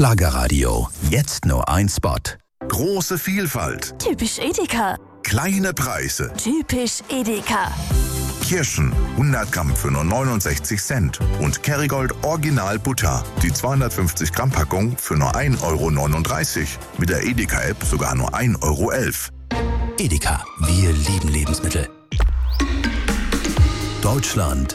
Schlagerradio. Jetzt nur ein Spot. Große Vielfalt. Typisch Edeka. Kleine Preise. Typisch Edeka. Kirschen 100 Gramm für nur 69 Cent. Und Kerrygold Original Butter. Die 250 Gramm Packung für nur 1,39 €. Mit der Edeka-App sogar nur 1,11 €. Edeka, wir lieben Lebensmittel. Deutschland